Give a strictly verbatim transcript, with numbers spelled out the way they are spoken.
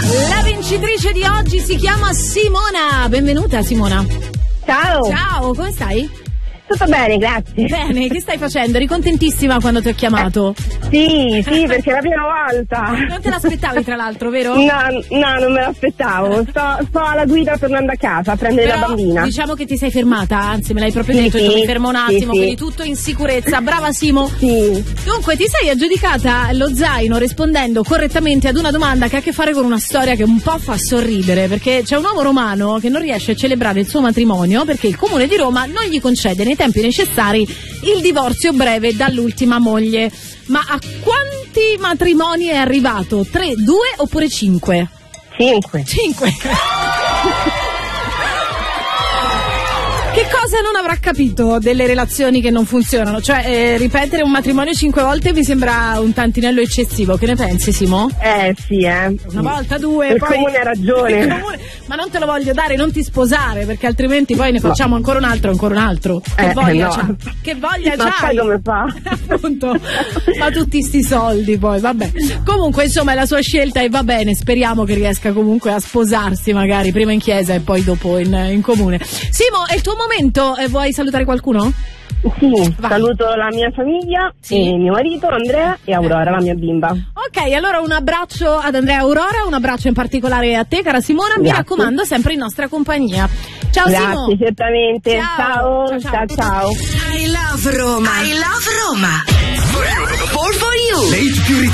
La vincitrice di oggi si chiama Simona. Benvenuta Simona. Ciao. Ciao, come stai? Tutto bene, grazie. Bene, che stai facendo? Eri contentissima quando ti ho chiamato? Sì, sì, perché è la prima volta. Non te l'aspettavi tra l'altro, vero? No, no, non me l'aspettavo. Sto, sto alla guida tornando a casa a prendere Però, la bambina. diciamo che ti sei fermata, anzi me l'hai proprio Sì, detto, sì, io mi fermo un attimo, sì, quindi sì. tutto in sicurezza. Brava Simo. Sì. Dunque, ti sei aggiudicata lo zaino rispondendo correttamente ad una domanda che ha a che fare con una storia che un po' fa sorridere, perché c'è un uomo romano che non riesce a celebrare il suo matrimonio perché il comune di Roma non gli concede nei tempi necessari il divorzio breve dall'ultima moglie. Ma a quanti matrimoni è arrivato? tre, due oppure cinque? Cinque. cinque. Che cosa non avrà capito delle relazioni che non funzionano? Cioè, eh, ripetere un matrimonio cinque volte mi sembra un tantinello eccessivo. Che ne pensi, Simo? Eh sì, eh. Una volta, due, Il poi... comune ha ragione. Il comune... Ma non te lo voglio dare, non ti sposare, perché altrimenti poi ne facciamo no. ancora un altro, ancora un altro. Che eh, voglia no. c'ha? Che voglia Ma c'hai? sai come fa? Appunto. Ma tutti sti soldi poi, vabbè. Comunque, insomma, è la sua scelta e va bene. Speriamo che riesca comunque a sposarsi, magari prima in chiesa e poi dopo in, in comune. Simo, è il tuo momento, eh, vuoi salutare qualcuno? Sì, Vai. saluto la mia famiglia, sì. e mio marito Andrea e Aurora, la mia bimba. Ok, allora un abbraccio ad Andrea e Aurora, un abbraccio in particolare a te, cara Simona. Grazie. Mi raccomando, sempre in nostra compagnia. Ciao Grazie, Simo. Grazie, certamente. Ciao. Ciao, ciao, ciao. ciao. I love Roma. I love Roma. For you. For you. Late più